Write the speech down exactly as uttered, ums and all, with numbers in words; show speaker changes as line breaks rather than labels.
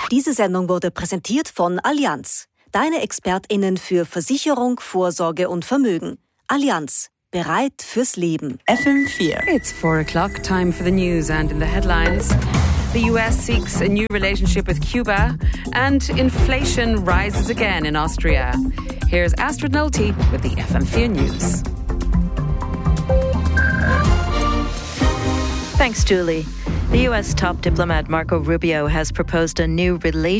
Diese Sendung wurde präsentiert von Allianz. Deine ExpertInnen für Versicherung, Vorsorge und Vermögen. Allianz. Bereit fürs Leben.
F M four.
It's four o'clock, time for the news, and in the headlines, the U S seeks a new relationship with Cuba, and inflation rises again in Austria. Here's Astrid Nolte with the F M four News.
Thanks, Julie. The U S top diplomat Marco Rubio has proposed a new relationship